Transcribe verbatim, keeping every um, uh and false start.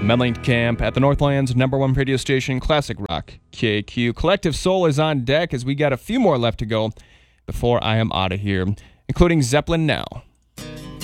Mellencamp at the Northland's number one radio station, Classic Rock K Q. Collective Soul is on deck as we got a few more left to go before I am out of here, including Zeppelin Now.